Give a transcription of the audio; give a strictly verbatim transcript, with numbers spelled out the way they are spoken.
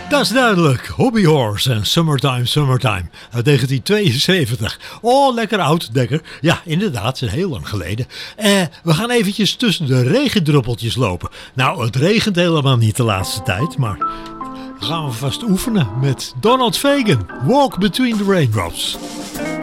Dat is duidelijk. Hobby Horse en Summertime, Summertime uit negentien tweeënzeventig. Oh, lekker oud, Dekker. Ja, inderdaad, is heel lang geleden. Eh, we gaan eventjes tussen de regendruppeltjes lopen. Nou, het regent helemaal niet de laatste tijd, maar gaan we vast oefenen met Donald Fagen. Walk Between the Raindrops.